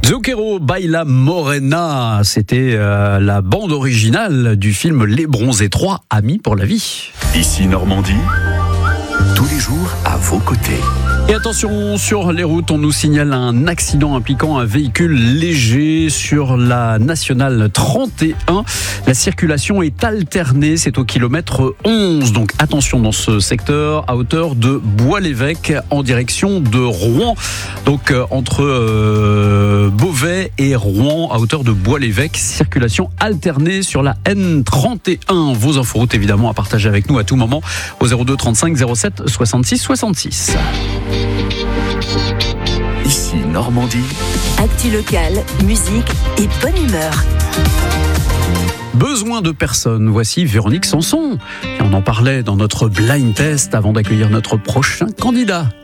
Zucchero Baila Morena, c'était la bande originale du film Les Bronzés 3, Amis pour la vie. Ici Normandie, tous les jours à vos côtés. Et attention, sur les routes, on nous signale un accident impliquant un véhicule léger sur la nationale 31. La circulation est alternée, c'est au kilomètre 11. Donc attention dans ce secteur, à hauteur de Bois-l'Évêque, en direction de Rouen. Donc entre Beauvais et Rouen, à hauteur de Bois-l'Évêque, circulation alternée sur la N31. Vos inforoutes évidemment à partager avec nous à tout moment au 02 35 07 66 66. Ici Normandie. Actu locale, musique et bonne humeur. Besoin de personnes, voici Véronique Sanson. Et on en parlait dans notre blind test avant d'accueillir notre prochain candidat.